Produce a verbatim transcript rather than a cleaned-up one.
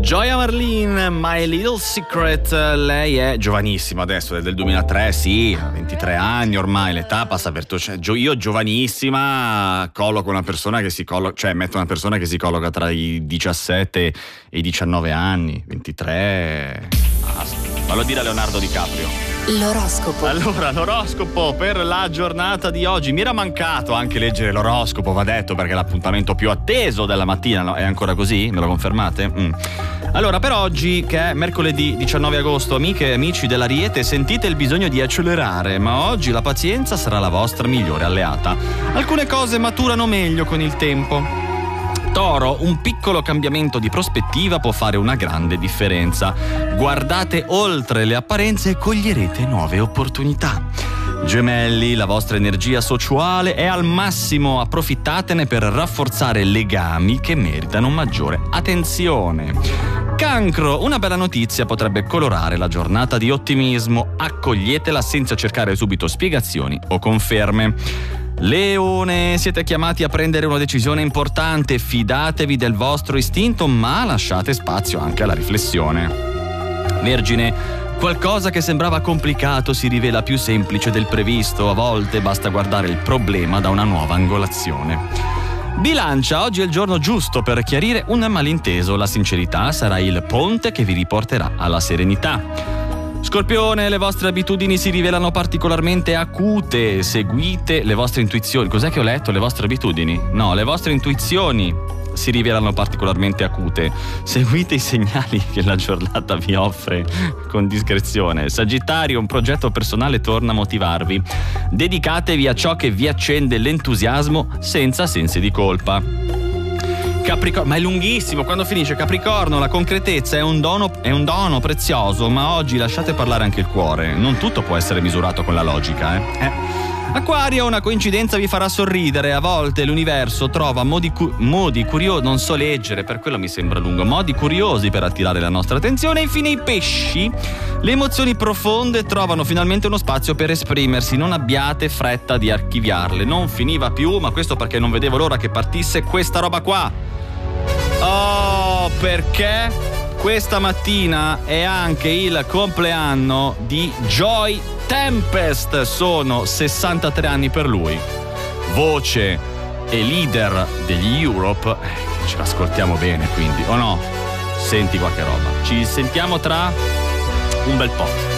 Gioia Marlin, My Little Secret. Lei è giovanissima adesso, è del duemilatré, sì, ventitré anni ormai, l'età passa per to- cioè, io giovanissima colloco una persona che si colloca, cioè metto una persona che si colloca tra i diciassette e i diciannove anni, ventitré. Ah, fallo dire a Leonardo DiCaprio. L'oroscopo. Allora, l'oroscopo per la giornata di oggi. Mi era mancato anche leggere l'oroscopo, va detto, perché è l'appuntamento più atteso della mattina, no? È ancora così? Me lo confermate? Mm. Allora, per oggi, che è mercoledì diciannove agosto, amiche e amici dell'Ariete, sentite il bisogno di accelerare, ma oggi la pazienza sarà la vostra migliore alleata. Alcune cose maturano meglio con il tempo. Toro, un piccolo cambiamento di prospettiva può fare una grande differenza. Guardate oltre le apparenze e coglierete nuove opportunità. Gemelli, la vostra energia sociale è al massimo, approfittatene per rafforzare legami che meritano maggiore attenzione. Cancro, una bella notizia potrebbe colorare la giornata di ottimismo, accoglietela senza cercare subito spiegazioni o conferme. Leone, siete chiamati a prendere una decisione importante, fidatevi del vostro istinto, ma lasciate spazio anche alla riflessione. Vergine, qualcosa che sembrava complicato si rivela più semplice del previsto, a volte basta guardare il problema da una nuova angolazione. Bilancia, oggi è il giorno giusto per chiarire un malinteso, la sincerità sarà il ponte che vi riporterà alla serenità. Scorpione, le vostre abitudini si rivelano particolarmente acute, seguite le vostre intuizioni. Cos'è che ho letto? Le vostre abitudini? No, le vostre intuizioni si rivelano particolarmente acute. Seguite i segnali che la giornata vi offre con discrezione. Sagittario, un progetto personale torna a motivarvi. Dedicatevi a ciò che vi accende l'entusiasmo senza sensi di colpa. Capricorno, ma è lunghissimo, quando finisce Capricorno, la concretezza è un dono, è un dono prezioso, ma oggi lasciate parlare anche il cuore, non tutto può essere misurato con la logica, eh. eh. Acquario, una coincidenza vi farà sorridere, a volte l'universo trova modi, cu- modi curiosi, non so leggere, per quello mi sembra lungo, modi curiosi per attirare la nostra attenzione. E infine i pesci, le emozioni profonde trovano finalmente uno spazio per esprimersi, non abbiate fretta di archiviarle, non finiva più, ma questo perché non vedevo l'ora che partisse questa roba qua. Oh, perché questa mattina è anche il compleanno di Joy Tempest, sono sessantatré anni per lui, voce e leader degli Europe, ce l'ascoltiamo bene quindi, o no? Senti qualche roba, ci sentiamo tra un bel po'.